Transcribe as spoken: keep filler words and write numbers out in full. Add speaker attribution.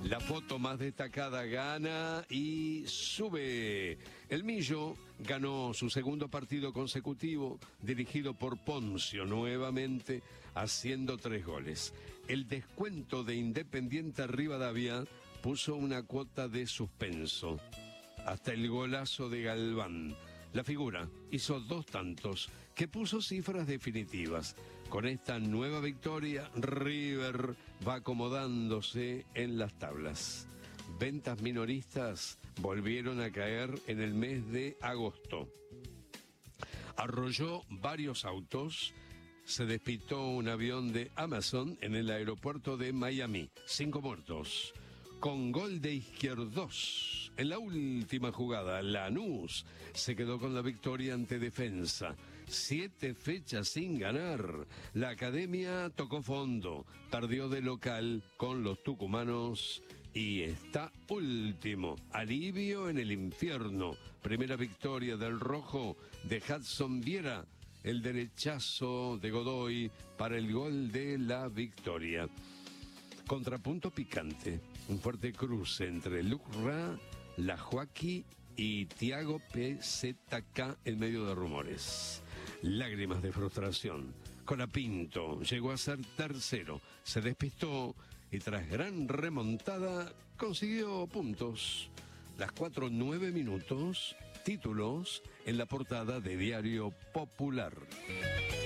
Speaker 1: La foto más destacada gana y sube. El Millo ganó su segundo partido consecutivo, dirigido por Poncio, nuevamente haciendo tres goles. El descuento de Independiente Rivadavia puso una cuota de suspenso. Hasta el golazo de Galván. La figura hizo dos tantos que puso cifras definitivas. Con esta nueva victoria, River va acomodándose en las tablas. Ventas minoristas volvieron a caer en el mes de agosto. Arrolló varios autos. Se despistó un avión de Amazon en el aeropuerto de Miami. Cinco muertos. Con gol de Izquierdos. En la última jugada, Lanús se quedó con la victoria ante Defensa. Siete fechas sin ganar. La Academia tocó fondo. Perdió de local con los tucumanos y está último. Alivio en el infierno. Primera victoria del rojo de Hudson Viera. El derechazo de Godoy para el gol de la Contrapunto picante. Un fuerte cruce entre Lucra, La Joaquí y Thiago P Z K en medio de rumores. Lágrimas de frustración. Colapinto llegó a ser tercero. Se despistó y tras gran remontada consiguió puntos. Las cuatro nueve minutos, títulos en la portada de Diario Popular.